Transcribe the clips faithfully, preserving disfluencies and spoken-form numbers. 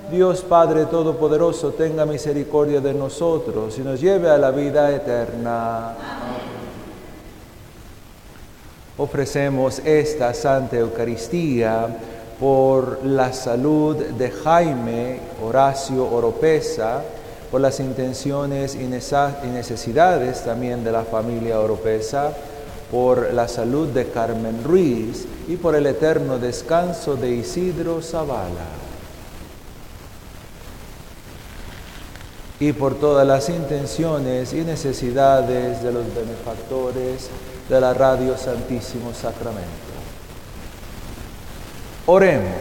Dios Padre Todopoderoso, tenga misericordia de nosotros y nos lleve a la vida eterna. Ofrecemos esta Santa Eucaristía por la salud de Jaime Horacio Oropesa, por las intenciones y necesidades también de la familia Oropesa, por la salud de Carmen Ruiz y por el eterno descanso de Isidro Zavala. Y por todas las intenciones y necesidades de los benefactores de la Radio Santísimo Sacramento. Oremos.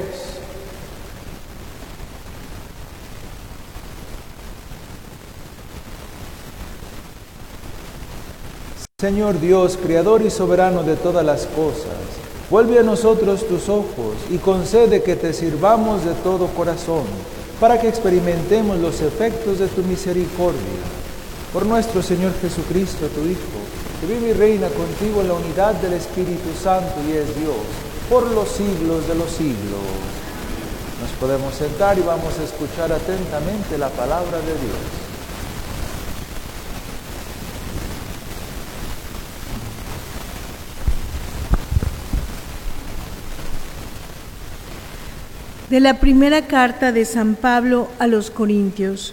Señor Dios, Creador y Soberano de todas las cosas, vuelve a nosotros tus ojos y concede que te sirvamos de todo corazón, para que experimentemos los efectos de tu misericordia. Por nuestro Señor Jesucristo, tu Hijo, que vive y reina contigo en la unidad del Espíritu Santo y es Dios, por los siglos de los siglos. Nos podemos sentar y vamos a escuchar atentamente la palabra de Dios. De la primera carta de San Pablo a los Corintios.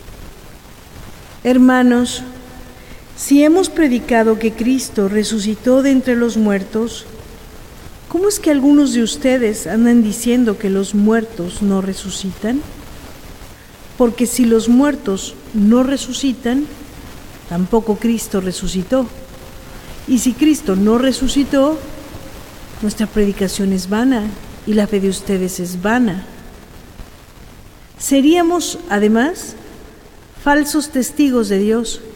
Hermanos, si hemos predicado que Cristo resucitó de entre los muertos, ¿cómo es que algunos de ustedes andan diciendo que los muertos no resucitan? Porque si los muertos no resucitan, tampoco Cristo resucitó. Y si Cristo no resucitó, nuestra predicación es vana y la fe de ustedes es vana. Seríamos, además, falsos testigos de Dios